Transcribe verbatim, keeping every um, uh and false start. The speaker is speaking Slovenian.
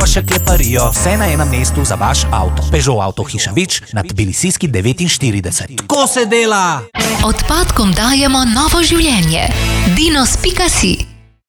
naša kleparijo, vse na enem mestu za vaš avto. Peugeot Auto Hiša Vič na Tbilisijski devetinštirideset. Tako se dela! Odpadkom dajemo novo življenje. dinos pika si